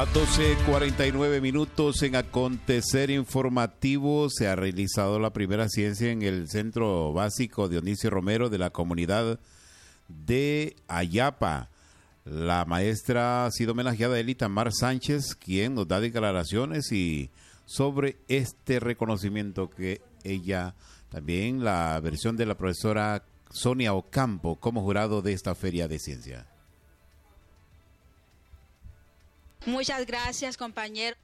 las 12:49 minutos en Acontecer Informativo se ha realizado la primera ciencia en el Centro Básico Dionisio Romero de la comunidad de Ayapa. La maestra ha sido homenajeada Elita Mar Sánchez, quien nos da declaraciones y sobre este reconocimiento que ella, también la versión de la profesora Sonia Ocampo como jurado de esta feria de ciencia. Muchas gracias, compañero.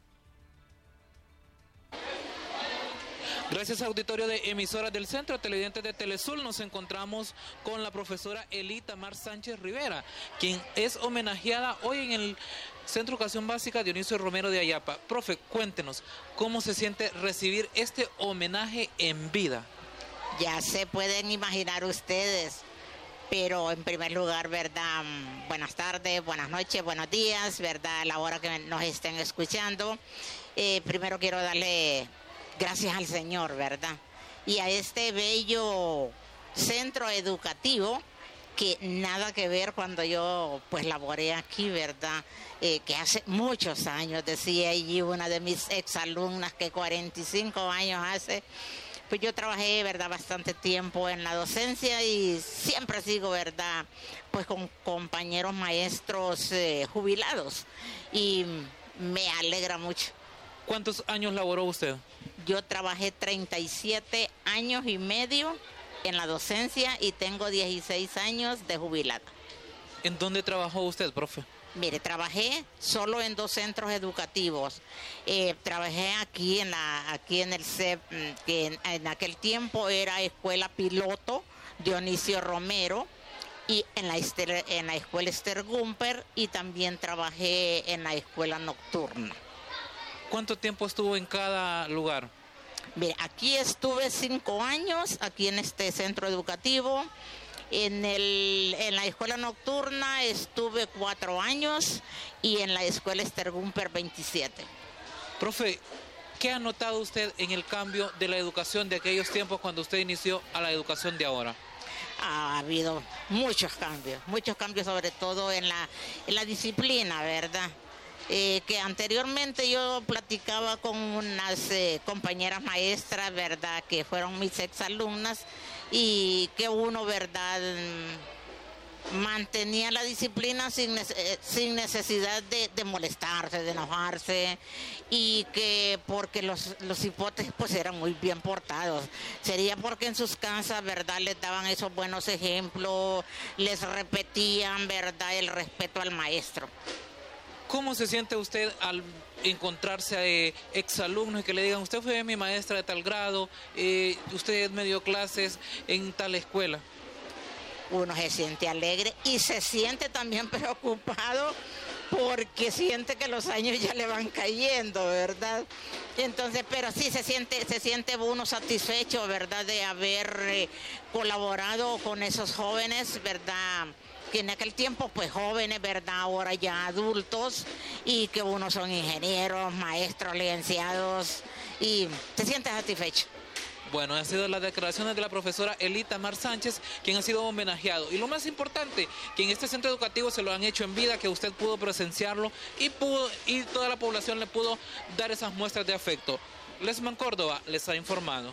Gracias, auditorio de emisoras del Centro, televidentes de Telesul. Nos encontramos con la profesora Elita Mar Sánchez Rivera, quien es homenajeada hoy en el Centro de Educación Básica Dionisio Romero de Ayapa. Profe, cuéntenos, ¿cómo se siente recibir este homenaje en vida? Ya se pueden imaginar ustedes, pero en primer lugar, ¿verdad? Buenas tardes, buenas noches, buenos días, ¿verdad? A la hora que nos estén escuchando. Primero quiero darle gracias al Señor, ¿verdad? Y a este bello centro educativo, que nada que ver cuando yo pues laboré aquí, ¿verdad? Que hace muchos años, decía allí una de mis exalumnas que 45 años hace. Pues yo trabajé, ¿verdad?, bastante tiempo en la docencia y siempre sigo, ¿verdad?, pues con compañeros maestros jubilados y me alegra mucho. ¿Cuántos años laboró usted? Yo trabajé 37 años y medio en la docencia y tengo 16 años de jubilada. ¿En dónde trabajó usted, profe? Mire, trabajé solo en 2 centros educativos. Trabajé aquí en el CEP, que en aquel tiempo era Escuela Piloto Dionisio Romero, y en la Escuela Esther Gumper, y también trabajé en la Escuela Nocturna. ¿Cuánto tiempo estuvo en cada lugar? Mire, aquí estuve 5 años, aquí en este centro educativo. En la escuela nocturna estuve 4 años y en la escuela Esther Gumper 27. Profe, ¿qué ha notado usted en el cambio de la educación de aquellos tiempos cuando usted inició a la educación de ahora? Ha habido muchos cambios sobre todo en la disciplina, ¿verdad? Que anteriormente yo platicaba con unas compañeras maestras, ¿verdad?, que fueron mis exalumnas, y que uno, ¿verdad?, mantenía la disciplina sin necesidad de molestarse, de enojarse, y que porque los hipotes pues eran muy bien portados. Sería porque en sus casas, ¿verdad?, les daban esos buenos ejemplos, les repetían, ¿verdad?, el respeto al maestro. ¿Cómo se siente usted al encontrarse a exalumnos y que le digan, usted fue mi maestra de tal grado, usted me dio clases en tal escuela? Uno se siente alegre y se siente también preocupado porque siente que los años ya le van cayendo, ¿verdad? Entonces, pero sí se siente uno satisfecho, ¿verdad?, de haber colaborado con esos jóvenes, ¿verdad?, que en aquel tiempo pues jóvenes, ¿verdad?, ahora ya adultos, y que unos son ingenieros, maestros, licenciados, y se siente satisfecho. Bueno, han sido las declaraciones de la profesora Elita Mar Sánchez, quien ha sido homenajeado. Y lo más importante, que en este centro educativo se lo han hecho en vida, que usted pudo presenciarlo y toda la población le pudo dar esas muestras de afecto. Lesman Córdoba les ha informado.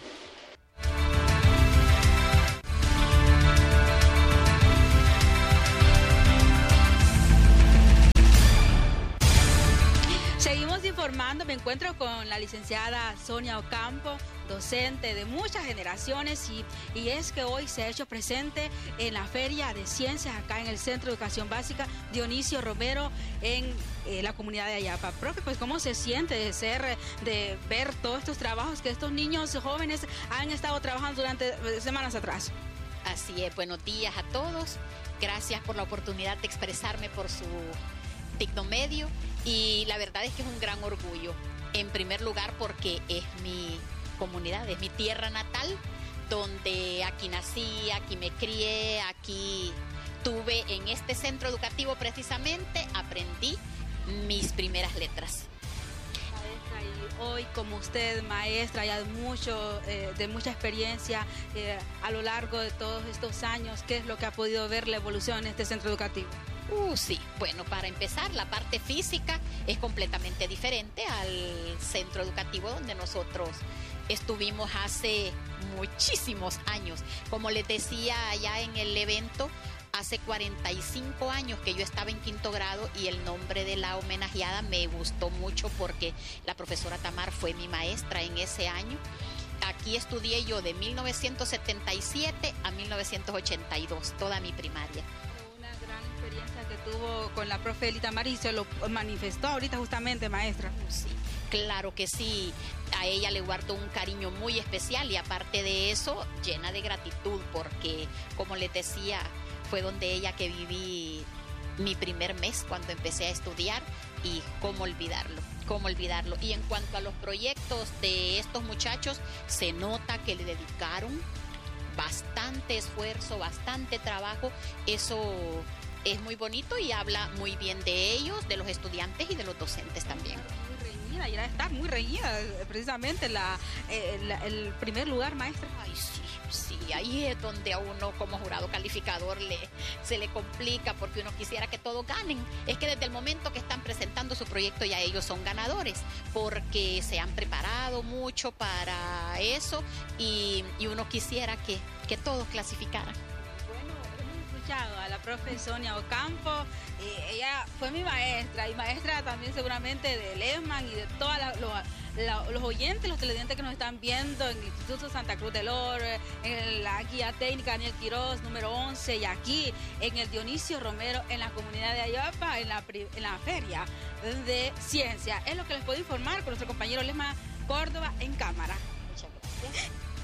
Seguimos informando, me encuentro con la licenciada Sonia Ocampo, docente de muchas generaciones, y es que hoy se ha hecho presente en la Feria de Ciencias acá en el Centro de Educación Básica Dionisio Romero en la comunidad de Ayapa. Profe, pues ¿cómo se siente de ver todos estos trabajos que estos niños jóvenes han estado trabajando durante semanas atrás? Así es, buenos días a todos. Gracias por la oportunidad de expresarme por su digno medio, y la verdad es que es un gran orgullo, en primer lugar porque es mi comunidad, es mi tierra natal, donde aquí nací, aquí me crié, aquí tuve, en este centro educativo precisamente aprendí mis primeras letras. Maestra, y hoy como usted, maestra, ya de mucha experiencia a lo largo de todos estos años, ¿qué es lo que ha podido ver la evolución en este centro educativo? Sí, bueno, para empezar, la parte física es completamente diferente al centro educativo donde nosotros estuvimos hace muchísimos años. Como les decía allá en el evento, hace 45 años que yo estaba en quinto grado y el nombre de la homenajeada me gustó mucho porque la profesora Tamar fue mi maestra en ese año. Aquí estudié yo de 1977 a 1982, toda mi primaria. Una gran experiencia que tuvo con la profe Elita Mar y se lo manifestó ahorita justamente, maestra. Sí, claro que sí. A ella le guardo un cariño muy especial y aparte de eso, llena de gratitud porque, como les decía, fue donde ella que viví mi primer mes cuando empecé a estudiar y cómo olvidarlo. Y en cuanto a los proyectos de estos muchachos, se nota que le dedicaron bastante esfuerzo, bastante trabajo. Eso es muy bonito y habla muy bien de ellos, de los estudiantes y de los docentes también. Y era estar muy reñida precisamente el primer lugar, maestra. Ay, sí, ahí es donde a uno como jurado calificador se le complica porque uno quisiera que todos ganen. Es que desde el momento que están presentando su proyecto ya ellos son ganadores porque se han preparado mucho para eso y uno quisiera que todos clasificaran. A la profe Sonia Ocampo, ella fue mi maestra y maestra también seguramente de Lesman y de todos los oyentes, los televidentes que nos están viendo en el Instituto Santa Cruz del Oro, en la guía técnica Daniel Quiroz, número 11, y aquí en el Dionisio Romero, en la comunidad de Ayapa, en la feria de ciencia. Es lo que les puedo informar con nuestro compañero Lesman Córdoba en cámara. Muchas gracias.